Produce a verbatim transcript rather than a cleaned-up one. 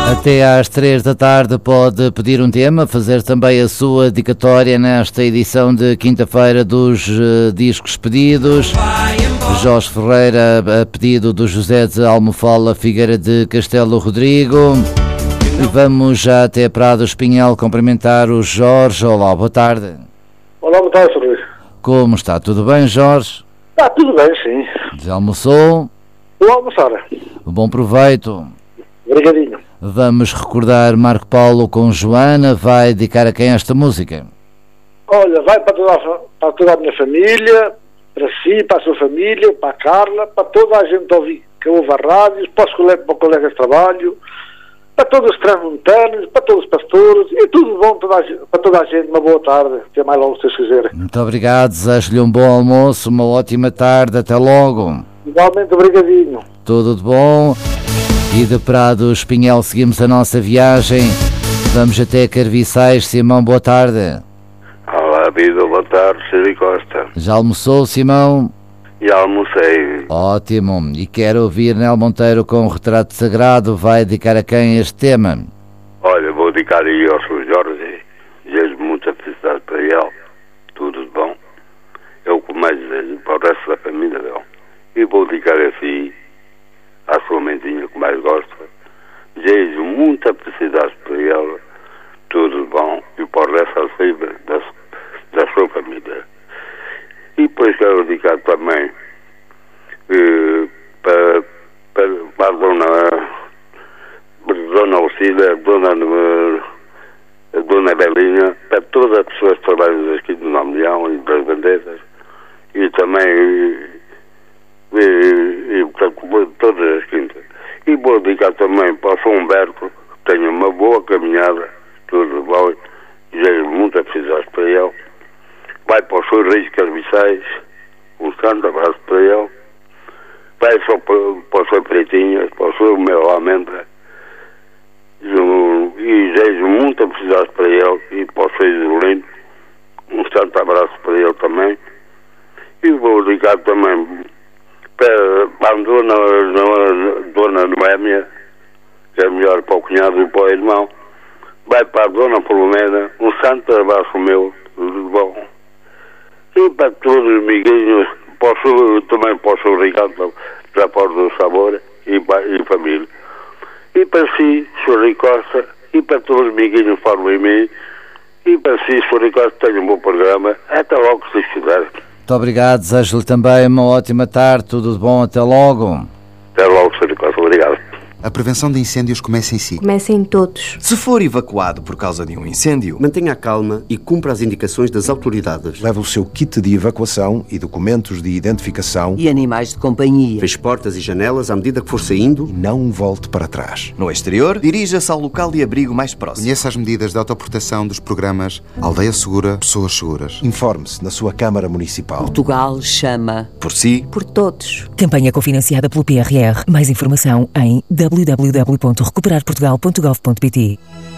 Até às três da tarde pode pedir um tema, fazer também a sua dedicatória nesta edição de quinta-feira dos uh, Discos Pedidos. Jorge Ferreira, a pedido do José de Almofala Figueira de Castelo Rodrigo. E vamos já até Prado Espinhel cumprimentar o Jorge. Olá, boa tarde. Olá, boa tarde, senhor Luís. Como está? Tudo bem, Jorge? Está tudo bem, sim. Já almoçou? Vou almoçar. Bom proveito. Obrigadinho. Vamos recordar Marco Paulo com Joana. Vai dedicar a quem esta música? Olha, vai para toda, a, para toda a minha família, para si, para a sua família, para a Carla, para toda a gente ouvi, que ouve a rádio, para os colegas, para colegas de trabalho, para todos os transmontanos, para todos os pastores, e tudo bom toda a, para toda a gente. Uma boa tarde. Até mais logo, se vocês quiserem. Muito obrigado. Desejo-lhe um bom almoço, uma ótima tarde. Até logo. Igualmente, obrigadinho. Tudo de bom. E de Prado Espinhel seguimos a nossa viagem. Vamos até Carviçais. Simão, boa tarde. Olá, vida, boa tarde, Siri Costa. Já almoçou, Simão? Já almocei. Ótimo. E quero ouvir Nel Monteiro com o Retrato Sagrado. Vai dedicar a quem este tema? Olha, vou dedicar aí ao seu Jorge. Desejo muita felicidade para ele. Tudo de bom. É o que mais desejo para o resto da família dele. E vou dedicar a si, à sua mãezinha que mais gosta. Desejo muita felicidade para ele. Tudo de bom. E para o resto da sua, da, da sua família. E depois quero dedicar também eh, para, para, para a dona, dona Alcida, a dona, a dona Belinha, para todas as pessoas que trabalham aqui do Nameão e das Bandeiras, e também e, e, e, para todas as quintas. E vou dedicar também para o São Humberto, que tenha uma boa caminhada, tudo bom, e desejo muita felicidade para ele. Vai para o seu Reis Carviçais, um santo abraço para ele. Vai só para, para o seu Pretinha, para o seu Mel Amenda. E desejo muita felicidade para ele e para o seu Isolino. Um santo abraço para ele também. E vou ligar também para, para a dona, dona, dona Noémia, que é melhor para o cunhado e para o irmão. Vai para a dona Filomena, um santo abraço meu, tudo bom. E para todos os amiguinhos, posso, também posso ligar para Porto do Sabor e, para, e família. E para si, senhor Ricosta, e para todos os amiguinhos falam em mim, e para si, senhor Ricosta, tenha um bom programa. Até logo, se quiser. Muito obrigado. Desejo-lhe também uma ótima tarde. Tudo de bom. Até logo. Até logo, senhor Ricosta. Obrigado. A prevenção de incêndios começa em si. Começa em todos. Se for evacuado por causa de um incêndio, mantenha a calma e cumpra as indicações das autoridades. Leve o seu kit de evacuação e documentos de identificação. E animais de companhia. Feche portas e janelas à medida que for saindo. E não volte para trás. No exterior, dirija-se ao local de abrigo mais próximo. Conheça as medidas de autoproteção dos programas Aldeia Segura, Pessoas Seguras. Informe-se na sua Câmara Municipal. Portugal chama por si, por todos. Campanha cofinanciada pelo P R R. Mais informação em w w w ponto recuperar portugal ponto gov ponto p t.